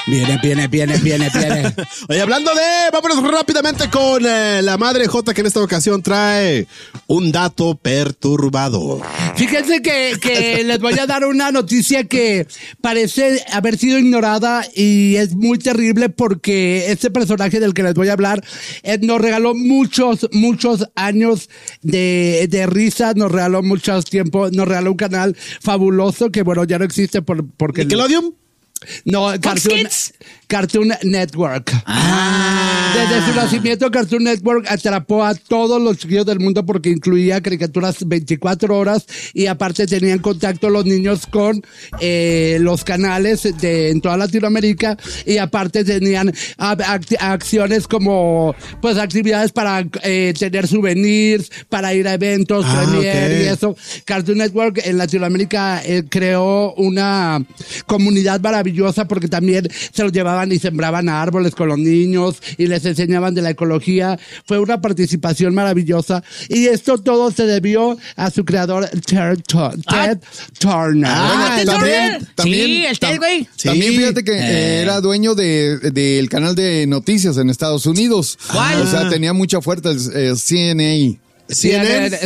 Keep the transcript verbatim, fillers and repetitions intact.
Viene, viene, viene, viene, viene. Oye, hablando de, vámonos rápidamente con eh, la Madre J, que en esta ocasión trae un dato perturbador. Fíjense que, que les voy a dar una noticia que parece haber sido ignorada y es muy terrible porque este personaje del que les voy a hablar eh, nos regaló muchos, muchos años de, de risa, nos regaló muchos tiempos, nos regaló un canal fabuloso que bueno, ya no existe por, porque... ¿Nickelodeon? No, Cartoon, Cartoon Network. Ah. Desde su nacimiento, Cartoon Network atrapó a todos los chiquillos del mundo porque incluía caricaturas veinticuatro horas y aparte tenían contacto los niños con eh, los canales de en toda Latinoamérica y aparte tenían act- acciones como pues actividades para eh, tener souvenirs, para ir a eventos, Ah, premier okay. y eso. Cartoon Network en Latinoamérica eh, creó una comunidad maravillosa porque también se los llevaban y sembraban árboles con los niños y les enseñaban de la ecología. Fue una participación maravillosa y esto todo se debió a su creador Ted, Ted Turner. Ah, Ted también, Turner. también, Sí, el Ted, tam- güey. También Sí. fíjate que eh, era dueño de del canal de noticias en Estados Unidos. ¿Cuál? O sea, tenía mucha fuerza el eh, C N A. C N N.